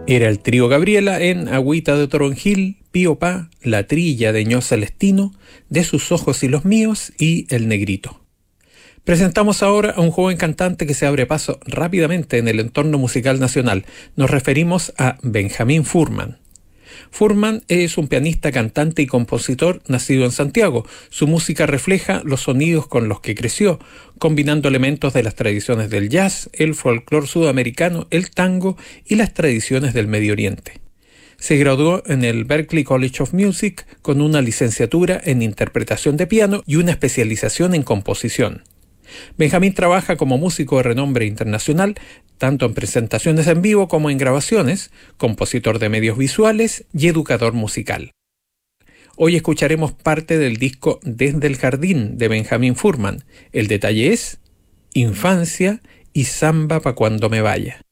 Era el trío Gabriela en Agüita de Toronjil, Pío Pa, La Trilla de Ño Celestino, De sus ojos y los míos y El Negrito. Presentamos ahora a un joven cantante que se abre paso rápidamente en el entorno musical nacional. Nos referimos a Benjamín Furman. Furman es un pianista, cantante y compositor nacido en Santiago. Su música refleja los sonidos con los que creció, combinando elementos de las tradiciones del jazz, el folclore sudamericano, el tango y las tradiciones del Medio Oriente. Se graduó en el Berklee College of Music con una licenciatura en interpretación de piano y una especialización en composición. Benjamín trabaja como músico de renombre internacional, tanto en presentaciones en vivo como en grabaciones, compositor de medios visuales y educador musical. Hoy escucharemos parte del disco Desde el Jardín de Benjamín Furman. El detalle es Infancia y Samba pa' cuando me vaya.